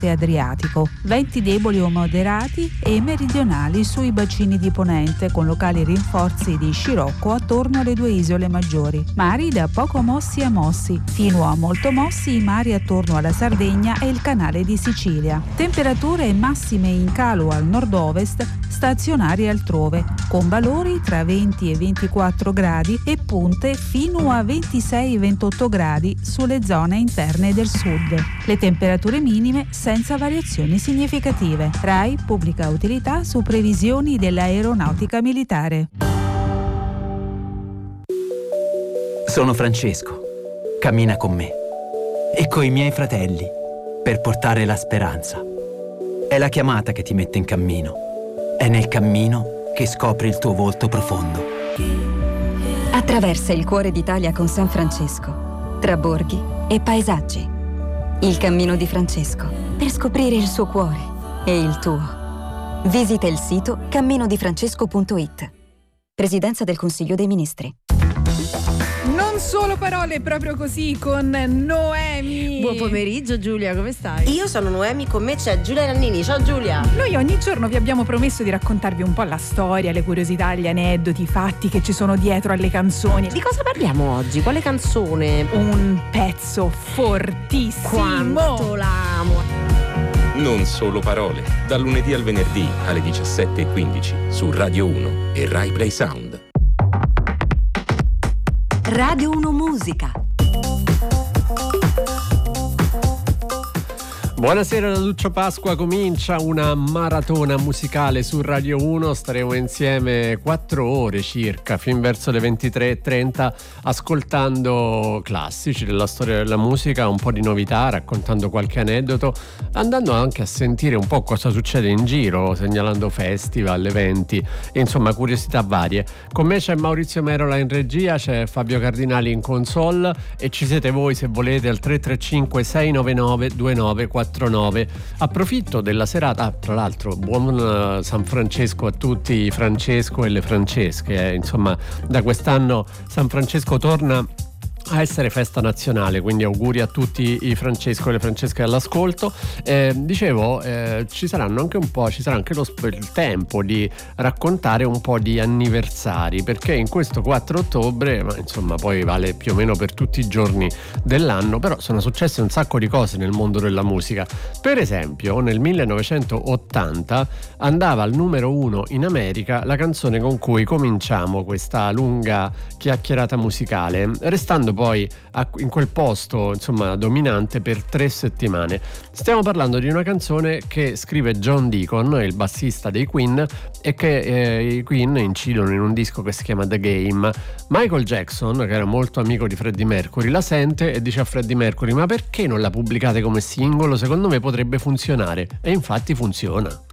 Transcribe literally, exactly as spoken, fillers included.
Adriatico, venti deboli o moderati e meridionali sui bacini di ponente, con locali rinforzi di scirocco attorno alle due isole maggiori. Mari da poco mossi a mossi, fino a molto mossi i mari attorno alla Sardegna e il canale di Sicilia. Temperature massime in calo al nord-ovest, stazionarie altrove, con valori tra venti e ventiquattro gradi e punte fino a ventisei ventotto gradi sulle zone interne del sud. Le temperature minime senza variazioni significative. RAI pubblica utilità su previsioni dell'aeronautica militare. Sono Francesco. Cammina con me e coi miei fratelli per portare la speranza. È la chiamata che ti mette in cammino. È nel cammino che scopri il tuo volto profondo. Attraversa il cuore d'Italia con San Francesco, tra borghi e paesaggi. Il cammino di Francesco, per scoprire il suo cuore e il tuo. Visita il sito cammino di francesco punto it. Presidenza del Consiglio dei Ministri. Non solo parole, proprio così, con Noemi. Buon pomeriggio Giulia, come stai? Io sono Noemi, con me c'è Giulia Nannini. Ciao Giulia. Noi ogni giorno vi abbiamo promesso di raccontarvi un po' la storia, le curiosità, gli aneddoti, i fatti che ci sono dietro alle canzoni. Di cosa parliamo oggi? Quale canzone? Un pezzo fortissimo. Quanto l'amo. Non solo parole, dal lunedì al venerdì alle diciassette e quindici su Radio uno e Rai Play Sound. Radio uno Musica. Buonasera da Lucio Pasqua, comincia una maratona musicale su Radio uno, staremo insieme quattro ore circa, fin verso le ventitré e trenta, ascoltando classici della storia della musica, un po' di novità, raccontando qualche aneddoto, andando anche a sentire un po' cosa succede in giro, segnalando festival, eventi, e insomma curiosità varie. Con me c'è Maurizio Merola in regia, c'è Fabio Cardinali in console e ci siete voi se volete al tre tre cinque sei nove nove due nove quattro nove. Approfitto della serata, tra l'altro buon San Francesco a tutti i Francesco e le Francesche, eh. Insomma da quest'anno San Francesco torna a essere festa nazionale, quindi auguri a tutti i Francesco e le Francesche all'ascolto. Eh, dicevo, eh, ci saranno anche un po', ci sarà anche lo, il tempo di raccontare un po' di anniversari, perché in questo quattro ottobre, ma insomma poi vale più o meno per tutti i giorni dell'anno, però sono successe un sacco di cose nel mondo della musica. Per esempio nel millenovecentottanta andava al numero uno in America la canzone con cui cominciamo questa lunga chiacchierata musicale, restando poi in quel posto insomma dominante per tre settimane. Stiamo parlando di una canzone che scrive John Deacon, il bassista dei Queen, e che eh, i Queen incidono in un disco che si chiama The Game. Michael Jackson, che era molto amico di Freddie Mercury, la sente e dice a Freddie Mercury: ma perché non la pubblicate come singolo? Secondo me potrebbe funzionare. E infatti funziona.